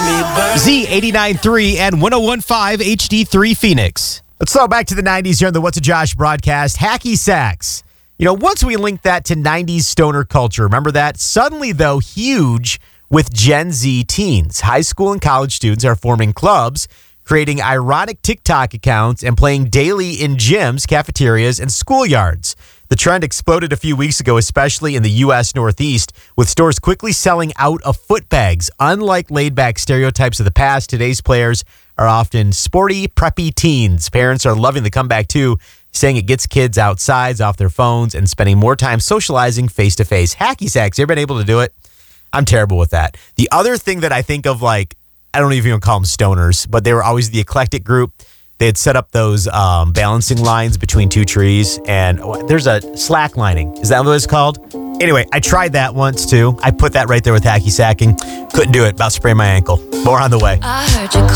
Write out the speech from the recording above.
Z89.3 and 101.5 HD3 Phoenix. Let's throw back to the 90s here on the What's a Josh broadcast. Hacky sacks. You know, once we linked that to 90s stoner culture, remember that? Suddenly, though, huge with Gen Z teens. High school and college students are forming clubs, creating ironic TikTok accounts, and playing daily in gyms, cafeterias, and schoolyards. The trend exploded a few weeks ago, especially in the U.S. Northeast, with stores quickly selling out of foot bags. Unlike laid-back stereotypes of the past, today's players are often sporty, preppy teens. Parents are loving the comeback, too, saying it gets kids outside, off their phones, and spending more time socializing face-to-face. Hacky sacks, you ever been able to do it? I'm terrible with that. The other thing that I think of, like, I don't even call them stoners, but they were always the eclectic group. They had set up those balancing lines between two trees, and there's a slack lining. Is that what it's called? Anyway, I tried that once, too. I put that right there with hacky sacking. Couldn't do it. About to sprain my ankle. More on the way. I heard you